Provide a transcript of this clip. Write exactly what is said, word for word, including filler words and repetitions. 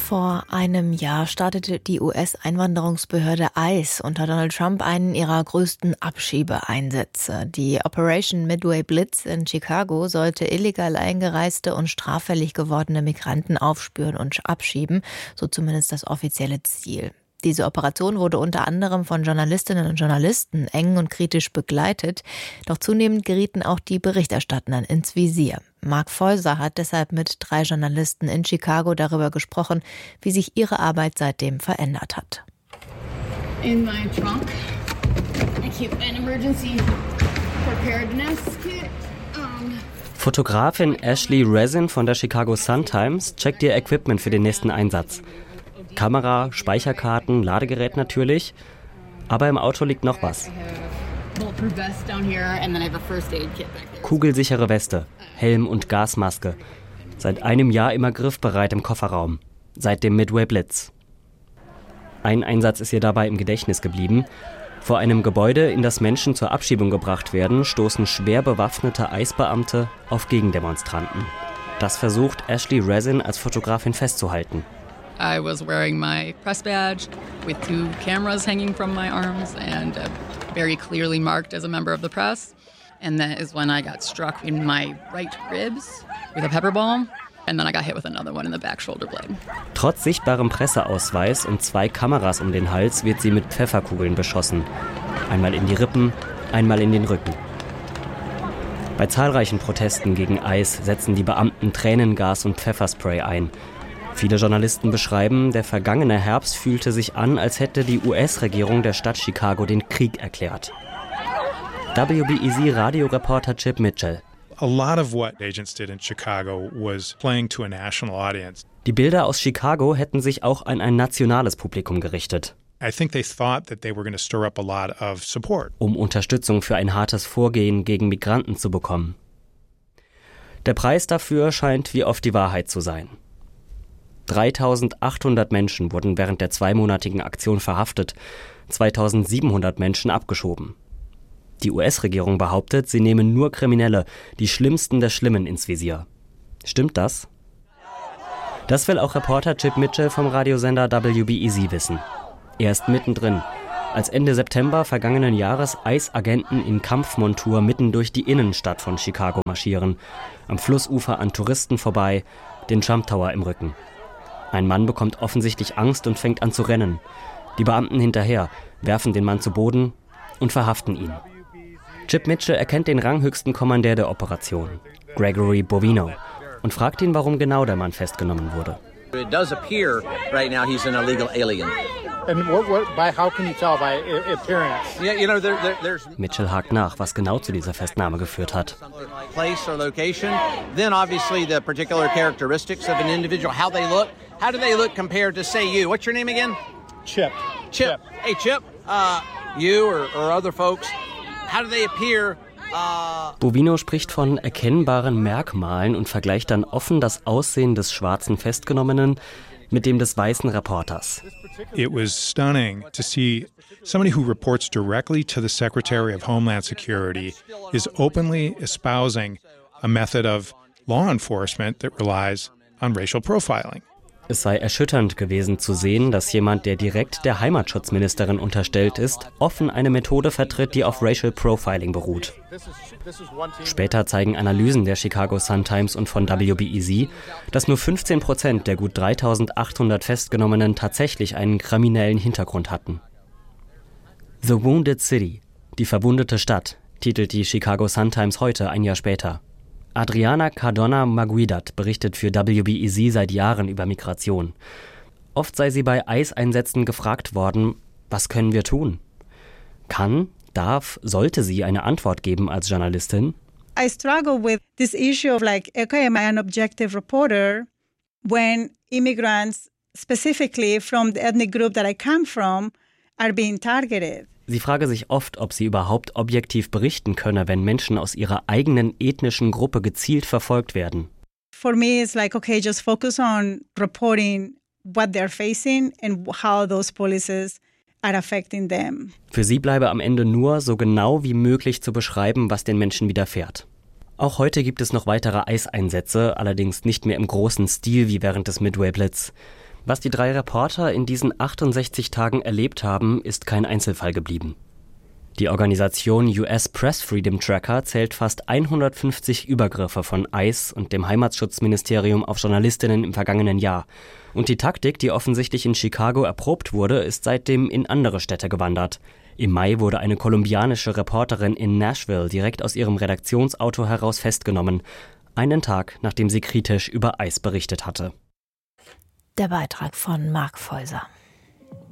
Vor einem Jahr startete die U S-Einwanderungsbehörde ICE unter Donald Trump einen ihrer größten Abschiebeeinsätze. Die Operation Midway Blitz in Chicago sollte illegal eingereiste und straffällig gewordene Migranten aufspüren und abschieben, so zumindest das offizielle Ziel. Diese Operation wurde unter anderem von Journalistinnen und Journalisten eng und kritisch begleitet. Doch zunehmend gerieten auch die Berichterstattenden ins Visier. Mark Feuser hat deshalb mit drei Journalisten in Chicago darüber gesprochen, wie sich ihre Arbeit seitdem verändert hat. In my trunk, I keep an emergency preparedness kit. Um Fotografin Ashley Resin von der Chicago Sun-Times checkt ihr Equipment für den nächsten Einsatz. Kamera, Speicherkarten, Ladegerät natürlich. Aber im Auto liegt noch was. Kugelsichere Weste, Helm und Gasmaske. Seit einem Jahr immer griffbereit im Kofferraum. Seit dem Midway Blitz. Ein Einsatz ist ihr dabei im Gedächtnis geblieben. Vor einem Gebäude, in das Menschen zur Abschiebung gebracht werden, stoßen schwer bewaffnete Eisbeamte auf Gegendemonstranten. Das versucht Ashley Resin als Fotografin festzuhalten. I was wearing my press badge with two cameras hanging from my arms and uh, very clearly marked as a member of the press. And that is when I got struck in my right ribs with a pepper ball. And then I got hit with another one in the back shoulder blade. Trotz sichtbarem Presseausweis und zwei Kameras um den Hals wird sie mit Pfefferkugeln beschossen. Einmal in die Rippen, einmal in den Rücken. Bei zahlreichen Protesten gegen ICE setzen die Beamten Tränengas und Pfefferspray ein. Viele Journalisten beschreiben, der vergangene Herbst fühlte sich an, als hätte die U S-Regierung der Stadt Chicago den Krieg erklärt. W B E Z-Radioreporter Chip Mitchell. A lot of what agents did in Chicago was playing to a national audience. Die Bilder aus Chicago hätten sich auch an ein nationales Publikum gerichtet. I think they thought that they were going to stir up a lot of support. Um Unterstützung für ein hartes Vorgehen gegen Migranten zu bekommen. Der Preis dafür scheint wie oft die Wahrheit zu sein. dreitausendachthundert Menschen wurden während der zweimonatigen Aktion verhaftet, zweitausendsiebenhundert Menschen abgeschoben. Die U S-Regierung behauptet, sie nehmen nur Kriminelle, die Schlimmsten der Schlimmen, ins Visier. Stimmt das? Das will auch Reporter Chip Mitchell vom Radiosender W B E Z wissen. Er ist mittendrin, als Ende September vergangenen Jahres ICE-Agenten in Kampfmontur mitten durch die Innenstadt von Chicago marschieren, am Flussufer an Touristen vorbei, den Trump Tower im Rücken. Ein Mann bekommt offensichtlich Angst und fängt an zu rennen. Die Beamten hinterher, werfen den Mann zu Boden und verhaften ihn. Chip Mitchell erkennt den ranghöchsten Kommandeur der Operation, Gregory Bovino, und fragt ihn, warum genau der Mann festgenommen wurde. It does appear right now he's an illegal alien. And what, what, by how can you tell by appearance? Yeah, you know, there, there, there's Mitchell hakt nach, was genau zu dieser Festnahme geführt hat. place or location, then obviously the particular characteristics of an individual, how they look. How do they look compared to, say, you? What's your name again? Chip. Chip. Chip. Hey, Chip. Uh, you or, or other folks, how do they appear? Uh Bovino spricht von erkennbaren Merkmalen und vergleicht dann offen das Aussehen des schwarzen Festgenommenen mit dem des weißen Reporters. It was stunning to see somebody who reports directly to the Secretary of Homeland Security is openly espousing a method of law enforcement that relies on racial profiling. Es sei erschütternd gewesen zu sehen, dass jemand, der direkt der Heimatschutzministerin unterstellt ist, offen eine Methode vertritt, die auf Racial Profiling beruht. Später zeigen Analysen der Chicago Sun-Times und von W B E Z, dass nur fünfzehn Prozent der gut dreitausendachthundert Festgenommenen tatsächlich einen kriminellen Hintergrund hatten. The Wounded City, die verwundete Stadt, titelt die Chicago Sun-Times heute, ein Jahr später. Adriana Cardona-Maguidat berichtet für W B E Z seit Jahren über Migration. Oft sei sie bei ICE-Einsätzen gefragt worden, was können wir tun? Kann, darf, sollte sie eine Antwort geben als Journalistin? I struggle with this issue of like, okay, am I an objective reporter when immigrants, specifically from the ethnic group that I come from, are being targeted? Sie frage sich oft, ob sie überhaupt objektiv berichten könne, wenn Menschen aus ihrer eigenen ethnischen Gruppe gezielt verfolgt werden. For me, it's like, okay, just focus on reporting what they're facing and how those policies are affecting them. Für sie bleibe am Ende nur, so genau wie möglich zu beschreiben, was den Menschen widerfährt. Auch heute gibt es noch weitere ICE-Einsätze, allerdings nicht mehr im großen Stil wie während des Midway Blitz. Was die drei Reporter in diesen achtundsechzig Tagen erlebt haben, ist kein Einzelfall geblieben. Die Organisation U S Press Freedom Tracker zählt fast hundertfünfzig Übergriffe von ICE und dem Heimatschutzministerium auf Journalistinnen im vergangenen Jahr. Und die Taktik, die offensichtlich in Chicago erprobt wurde, ist seitdem in andere Städte gewandert. Im Mai wurde eine kolumbianische Reporterin in Nashville direkt aus ihrem Redaktionsauto heraus festgenommen, einen Tag, nachdem sie kritisch über ICE berichtet hatte. Der Beitrag von Mark Feuser.